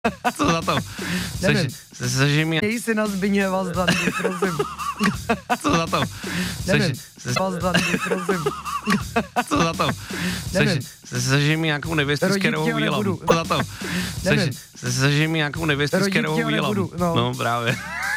Co za to? Seži mi... Jej si na Zbigněva Zdandy, prosím. Co za to? Nevím. Zdandy, prosím. Co za to? Seži mi nějakou nevěstu s Kerovou Vílem. Co za to? Seži mi nějakou nevěstu s Kerovou Vílem. No, právě.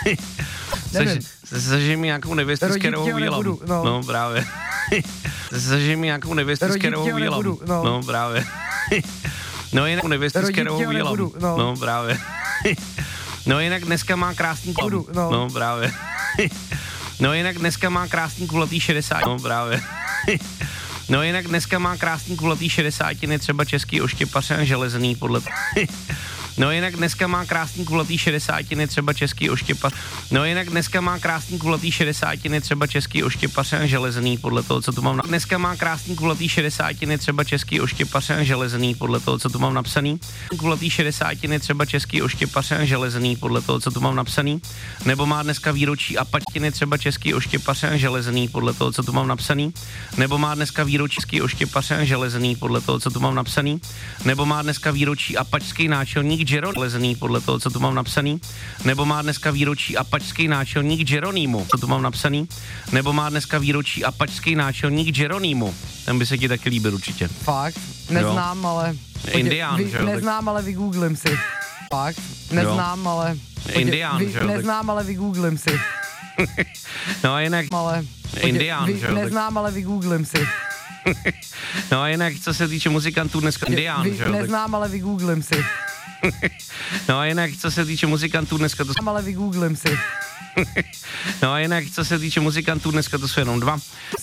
Seži mi nějakou nevěstu s Kerovou Vílem. No, právě. Seži mi nějakou nevěstu s Kerovou Vílem. No, právě. No jinak nevěstu s Kerovou Vílem. No, právě. No jinak dneska má krásný kulatý. No, právě. No jinak dneska má krásný kulatý 60. No, právě. No jinak dneska má krásný kulatý 60, třeba český oštěpař a železný podle... No jinak dneska má krásný kulatý 60, třeba český oštěpař. No jinak dneska má krásný kulatý 60, třeba český oštěpař a železný podle toho, co tu mám. Dneska má krásný kulatý 60, třeba český oštěpař a železný podle toho, co tu mám napsaný. Kulatý 60, třeba český oštěpař a železný podle toho, co tu mám napsaný. Nebo má dneska výročí Apačtiny, třeba český oštěpař a železný podle toho, co tu mám napsaný. Nebo má dneska výročí český oštěpař a železný podle toho, co tu mám napsaný. Nebo má dneska výročí apačský náčelník Jeronýmu, podle toho, co tu mám napsaný, nebo má dneska výročí apačský náčelník Jeronýmu, co tu mám napsaný, nebo má dneska výročí apačský náčelník Jeronýmu. Ten by se ti taky líbil určitě. Fakt? Neznám, jo. Ale... Indián, že jo? Neznám, ale vygooglím si. Fakt? Neznám, jo. Ale... Indián, že jo? Neznám, ale vygooglím si. No a jinak... Ale... Indián, že jo? Neznám, ale vygooglím si. No a jinak, co se týče muzikantů dneska... Indián, že jo? Neznám, ale vygooglím si. No a jinak, co se týče muzikantů dneska to... Ale vygooglím si. No a jinak, co se týče muzikantů dneska to jsou jenom dva.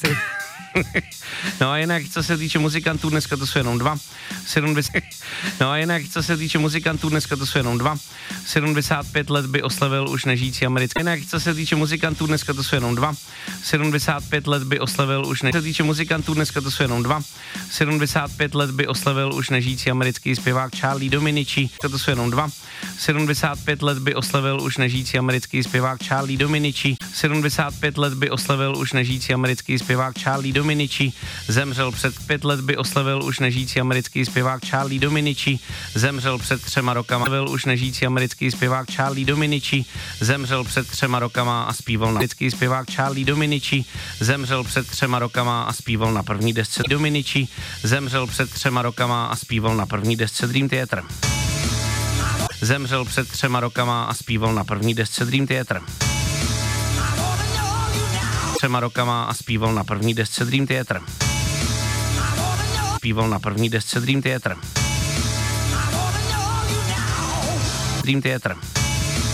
No a jinak, co se týče muzikantů dneska to jsou jenom dva. 70... No a jinak, co se týče muzikantů dneska to jsou jenom dva. 75 let by oslavil už nežijící americký. Jinak, co se týče muzikantů dneska to jsou jenom dva. 75 let by oslavil už nežijící. Co se týče muzikantů dneska to jsou jenom dva. 75 let by oslavil už nežijící americký zpěvák Charlie Dominici. To jsou jenom dva. 75 let by oslavil už nežijící americký zpěvák Charlie Dominici. 75 let by oslavil už nežijící americký zpěvák Charlie Dominici. Zemřel před 5 let by oslavil už nežijící americký zpěvák Charlie Dominici. Zemřel před 3 rokama. Oslavil už nežijící americký zpěvák Charlie Dominici. Zemřel před 3 rokama a zpíval na americký zpěvák Charlie Dominici. Zemřel před 3 rokama a zpíval na první desce Dominici. Zemřel před 3 rokama a zpíval na první desce Dream Theater. Zemřel před 3 rokama a zpíval na první desce Dream Theater. 3 rokama a zpíval na první desce Dream Theater. Zpíval na první desce Dream Theater. Dream Theater.